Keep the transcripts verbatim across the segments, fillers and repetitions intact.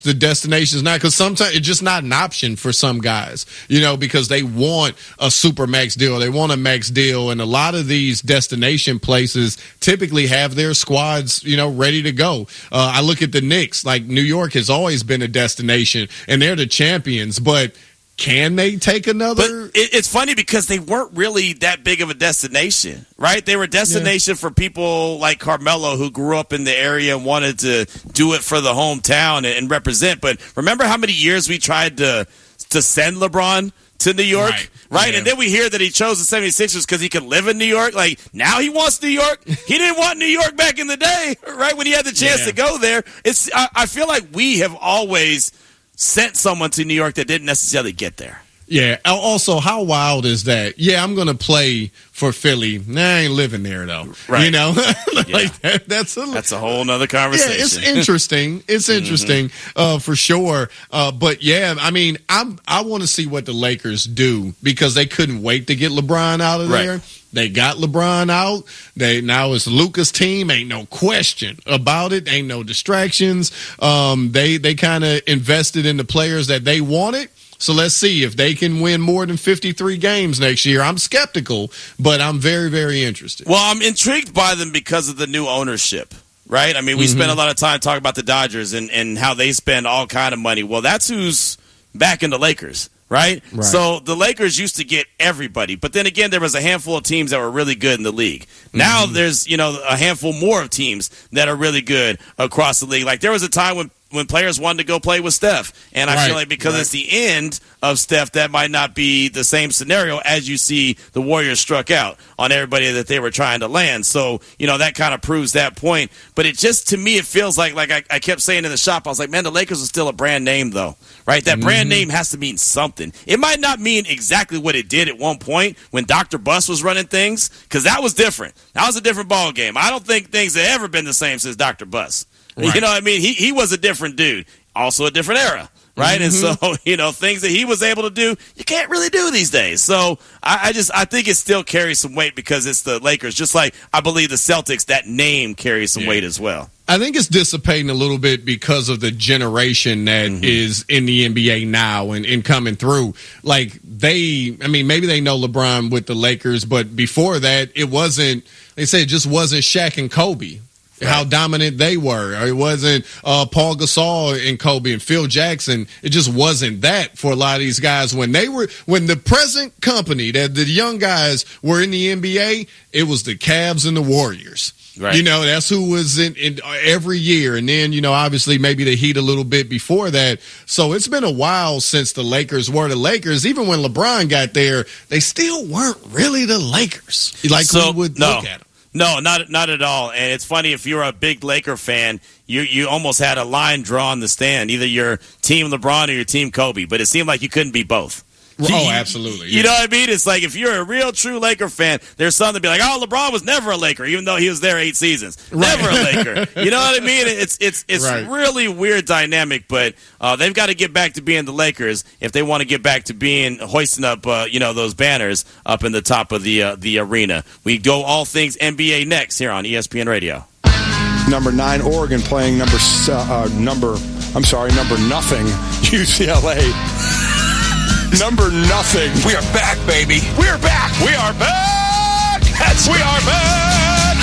the destinations now, because sometimes it's just not an option for some guys, you know, because they want a super max deal, they want a max deal, and a lot of these destination places typically have their squads, you know, ready to go. Uh, I look at the Knicks, like New York has always been a destination, and they're the champions, but can they take another? But it, it's funny because they weren't really that big of a destination, right? They were a destination yeah. for people like Carmelo who grew up in the area and wanted to do it for the hometown and, and represent. But remember how many years we tried to to send LeBron to New York, right? right? Yeah. And then we hear that he chose the seventy-sixers because he could live in New York. Like, now he wants New York. He didn't want New York back in the day, right, when he had the chance yeah. to go there. It's I, I feel like we have always sent someone to New York that didn't necessarily get there. Yeah. Also, how wild is that? Yeah, I'm going to play for Philly. Nah, I ain't living there, though. Right. You know? like yeah. that, that's, a, that's a whole nother conversation. Yeah, it's interesting. It's interesting mm-hmm. uh, for sure. Uh, but, yeah, I mean, I'm, I want to see what the Lakers do because they couldn't wait to get LeBron out of right. there. They got LeBron out. They now it's Luka's team. Ain't no question about it. Ain't no distractions. Um, they they kind of invested in the players that they wanted. So let's see if they can win more than fifty-three games next year. I'm skeptical, but I'm very, very interested. Well, I'm intrigued by them because of the new ownership, right? I mean, we mm-hmm. spent a lot of time talking about the Dodgers and, and how they spend all kind of money. Well, that's who's back in the Lakers. Right? right? So the Lakers used to get everybody. But then again, there was a handful of teams that were really good in the league. Now mm-hmm. there's, you know, a handful more of teams that are really good across the league. Like there was a time when, when players wanted to go play with Steph. And I right. feel like because right. it's the end of Steph, that might not be the same scenario as you see the Warriors struck out on everybody that they were trying to land. So, you know, that kind of proves that point. But it just, to me, it feels like, like I, I kept saying in the shop, I was like, man, the Lakers are still a brand name, though. Right? That mm-hmm. brand name has to mean something. It might not mean exactly what it did at one point when Doctor Buss was running things, because that was different. That was a different ball game. I don't think things have ever been the same since Doctor Buss. Right. You know what I mean? He he was a different dude. Also a different era. Right? Mm-hmm. And so, you know, things that he was able to do, you can't really do these days. So I, I just I think it still carries some weight because it's the Lakers. Just like I believe the Celtics, that name carries some yeah. weight as well. I think it's dissipating a little bit because of the generation that mm-hmm. is in the N B A now and, and coming through. Like they, I mean, maybe they know LeBron with the Lakers, but before that, it wasn't, they said it just wasn't Shaq and Kobe. Right. How dominant they were. It wasn't uh, Paul Gasol and Kobe and Phil Jackson. It just wasn't that for a lot of these guys. When they were, when the present company, that the young guys were in the N B A, it was the Cavs and the Warriors. Right. You know, that's who was in, in every year. And then, you know, obviously maybe the Heat a little bit before that. So it's been a while since the Lakers were the Lakers. Even when LeBron got there, they still weren't really the Lakers. Like so, we would no. look at them. No, not not at all. And it's funny, if you're a big Laker fan, you you almost had a line drawn in the stand. Either your team LeBron or your team Kobe. But it seemed like you couldn't be both. Oh, absolutely. You, you know what I mean? It's like if you're a real true Laker fan, there's something to be like, oh, LeBron was never a Laker, even though he was there eight seasons. Right. Never a Laker. You know what I mean? It's it's it's right. really weird dynamic, but uh, they've got to get back to being the Lakers if they want to get back to being hoisting up, uh, you know, those banners up in the top of the uh, the arena. We go all things N B A next here on E S P N Radio. Number nine, Oregon playing number uh, number. I'm sorry, number nothing, U C L A. Number nothing. We are back, baby. We are back. We are back. That's we are back.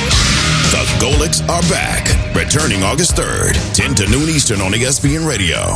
The Golics are back. Returning August third, ten to noon Eastern on E S P N Radio.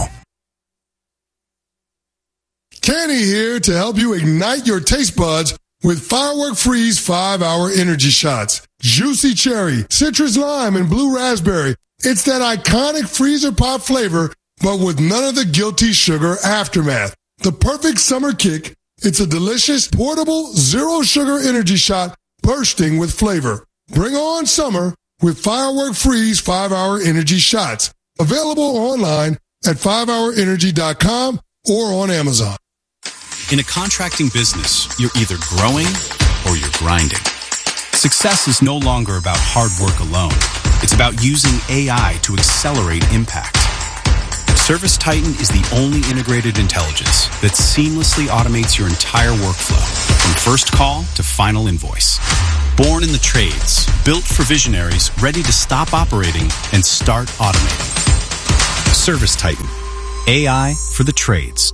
Kenny here to help you ignite your taste buds with Firework Freeze five-hour energy shots. Juicy cherry, citrus lime, and blue raspberry. It's that iconic freezer pop flavor, but with none of the guilty sugar aftermath. The perfect summer kick. It's a delicious, portable, zero-sugar energy shot bursting with flavor. Bring on summer with Firework Freeze five-hour energy shots. Available online at five hour energy dot com or on Amazon. In a contracting business, you're either growing or you're grinding. Success is no longer about hard work alone. It's about using A I to accelerate impact. ServiceTitan is the only integrated intelligence that seamlessly automates your entire workflow, from first call to final invoice. Born in the trades, built for visionaries ready to stop operating and start automating. Service Titan. A I for the trades.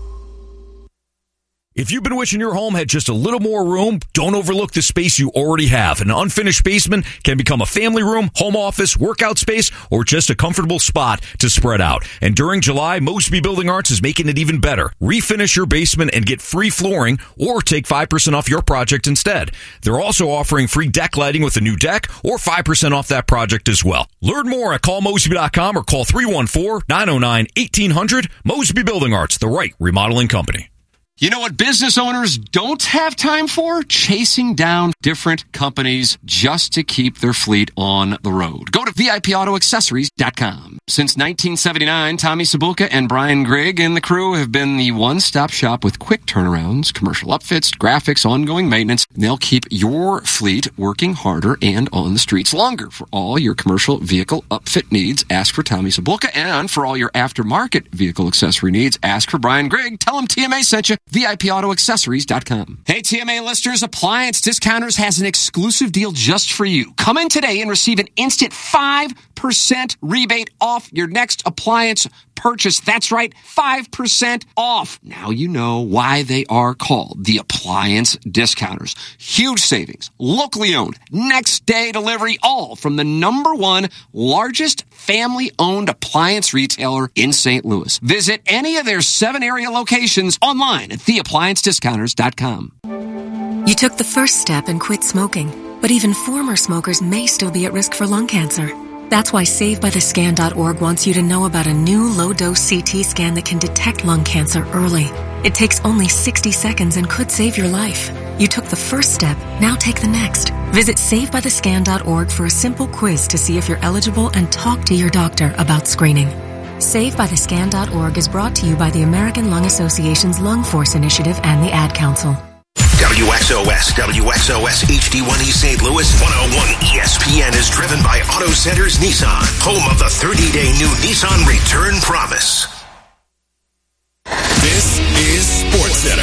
If you've been wishing your home had just a little more room, don't overlook the space you already have. An unfinished basement can become a family room, home office, workout space, or just a comfortable spot to spread out. And during July, Mosby Building Arts is making it even better. Refinish your basement and get free flooring or take five percent off your project instead. They're also offering free deck lighting with a new deck or five percent off that project as well. Learn more at call mosby dot com or call three one four, nine oh nine, eighteen hundred. Mosby Building Arts, the right remodeling company. You know what business owners don't have time for? Chasing down different companies just to keep their fleet on the road. Go to V I P auto accessories dot com. Since nineteen seventy-nine, Tommy Sabulka and Brian Grigg and the crew have been the one-stop shop with quick turnarounds, commercial upfits, graphics, ongoing maintenance. They'll keep your fleet working harder and on the streets longer. For all your commercial vehicle upfit needs, ask for Tommy Sabulka. And for all your aftermarket vehicle accessory needs, ask for Brian Grigg. Tell him T M A sent you. V I P auto accessories dot com. Hey, T M A listeners, Appliance Discounters has an exclusive deal just for you. Come in today and receive an instant five percent rebate off your next appliance purchase. That's right, five percent off. Now you know why they are called the Appliance Discounters. Huge savings, locally owned, next day delivery, all from the number one largest family-owned appliance retailer in Saint Louis. Visit any of their seven area locations online at the appliance discounters dot com. You took the first step and quit smoking, but even former smokers may still be at risk for lung cancer. That's why save by the scan dot org wants you to know about a new low-dose C T scan that can detect lung cancer early. It takes only sixty seconds and could save your life. You took the first step, now take the next. Visit save by the scan dot org for a simple quiz to see if you're eligible and talk to your doctor about screening. save by the scan dot org is brought to you by the American Lung Association's Lung Force Initiative and the Ad Council. W X O S, W X O S H D one E Saint Louis, one oh one E S P N is driven by Auto Centers Nissan, home of the thirty-day new Nissan Return Promise. This is SportsCenter.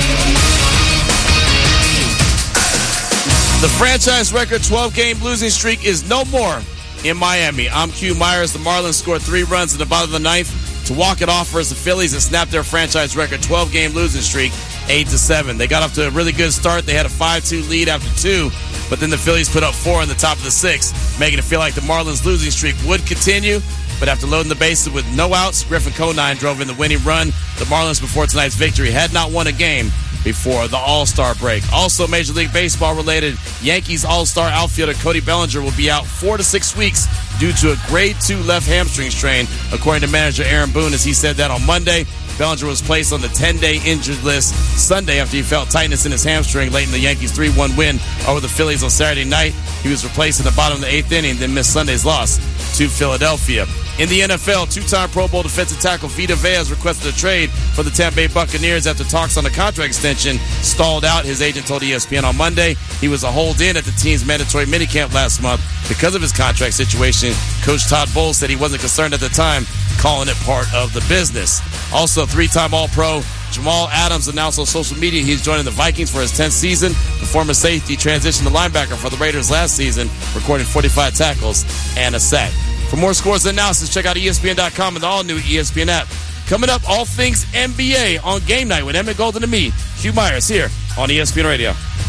The franchise record twelve-game losing streak is no more in Miami. I'm Q Myers. The Marlins scored three runs in the bottom of the ninth to walk it off versus the Phillies and snap their franchise record twelve-game losing streak eight to seven. They got off to a really good start. They had a five two lead after two, but then the Phillies put up four in the top of the sixth, making it feel like the Marlins' losing streak would continue. But after loading the bases with no outs, Griffin Conine drove in the winning run. The Marlins, before tonight's victory, had not won a game before the All-Star break. Also, Major League Baseball related, Yankees All-Star outfielder Cody Bellinger will be out four to six weeks due to a grade two left hamstring strain, according to manager Aaron Boone, as he said that on Monday. Bellinger was placed on the ten-day injured list Sunday after he felt tightness in his hamstring late in the Yankees' three one win over the Phillies on Saturday night. He was replaced in the bottom of the eighth inning, then missed Sunday's loss to Philadelphia. In the N F L, two-time Pro Bowl defensive tackle Vita Vea has requested a trade for the Tampa Bay Buccaneers after talks on a contract extension stalled out. His agent told E S P N on Monday he was a hold-in at the team's mandatory minicamp last month because of his contract situation. Coach Todd Bowles said he wasn't concerned at the time, calling it part of the business. Also, three-time All-Pro Jamal Adams announced on social media he's joining the Vikings for his tenth season. The former safety transitioned to linebacker for the Raiders last season, recording forty-five tackles and a sack. For more scores and analysis, check out E S P N dot com and the all-new E S P N app. Coming up, all things N B A on Game Night with Emmett Golden and me, Hugh Myers, here on E S P N Radio.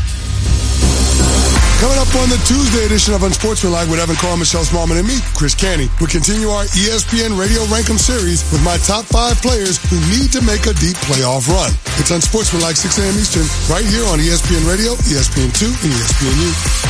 Coming up on the Tuesday edition of Unsportsmanlike with Evan Carr, Michelle Smallman, and me, Chris Canty, we continue our E S P N Radio Rankem series with my top five players who need to make a deep playoff run. It's Unsportsmanlike, six a.m. Eastern, right here on E S P N Radio, E S P N two, and E S P N U.